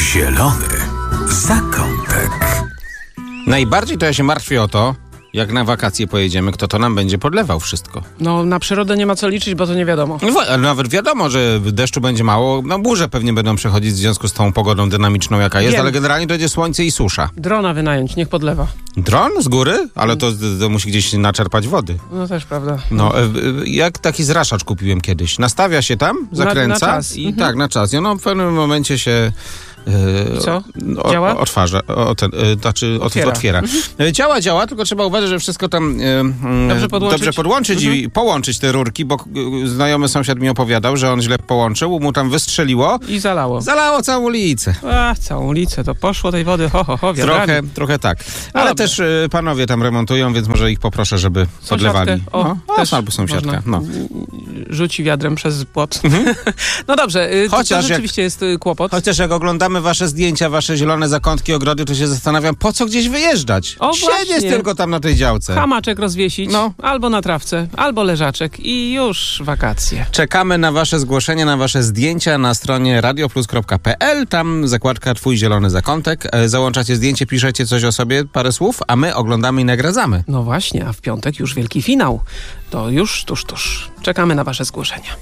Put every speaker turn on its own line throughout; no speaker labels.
Zielony zakątek.
Najbardziej to ja się martwię o to, jak na wakacje pojedziemy, kto to nam będzie podlewał wszystko.
No, na przyrodę nie ma co liczyć, bo to nie wiadomo.
Ale nawet wiadomo, że deszczu będzie mało. No burze pewnie będą przechodzić w związku z tą pogodą dynamiczną, jaka jest,
Wiem.
ale generalnie to będzie słońce i susza.
Drona wynająć, niech podlewa.
Dron z góry? Ale to musi gdzieś naczerpać wody.
No też prawda.
No, jak taki zraszacz kupiłem kiedyś. Nastawia się tam, zakręca
na czas.
i tak, na czas. I ono w pewnym momencie się...
Co? Działa?
Otwiera. Działa, tylko trzeba uważać, że wszystko tam dobrze podłączyć i połączyć te rurki, bo znajomy sąsiad mi opowiadał, że on źle połączył, mu tam wystrzeliło.
I zalało.
Zalało całą ulicę.
Całą ulicę, to poszło tej wody, wiadrami.
Trochę tak. Ale też panowie tam remontują, więc może ich poproszę, żeby podlewali.
Też
albo sąsiadka. No.
Rzuci wiadrem przez płot. No dobrze, to rzeczywiście jest kłopot.
Chociaż jak oglądamy wasze zdjęcia, wasze zielone zakątki, ogrody, to się zastanawiam, po co gdzieś wyjeżdżać? Siedzieć tylko tam na tej działce.
Hamaczek rozwiesić, albo na trawce, albo leżaczek i już wakacje.
Czekamy na wasze zgłoszenia, na wasze zdjęcia na stronie radioplus.pl. Tam zakładka Twój zielony zakątek. Załączacie zdjęcie, piszecie coś o sobie, parę słów, a my oglądamy i nagradzamy.
No właśnie, a w piątek już wielki finał. To już tuż. Czekamy na wasze zgłoszenia.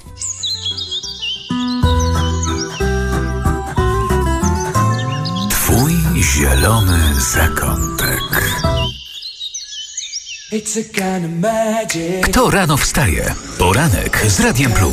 Twój zielony zakątek. Kto rano wstaje? Poranek z Radiem Plus.